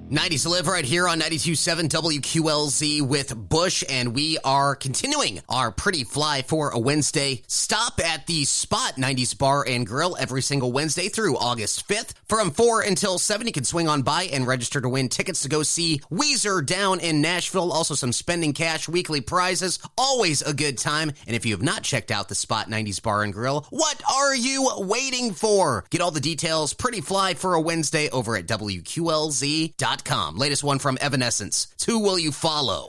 90s Live right here on 92.7 WQLZ with Bush, and we are continuing our Pretty Fly for a Wednesday stop at the Spot 90s Bar and Grill every single Wednesday through August 5th. From 4 until 7, you can swing on by and register to win tickets to go see Weezer down in Nashville. Also some spending cash, weekly prizes, always a good time. And if you have not checked out the Spot 90s Bar and Grill, what are you waiting for? Get all the details, Pretty Fly for a Wednesday over at WQLZ.com. Latest one from Evanescence. Who will you follow?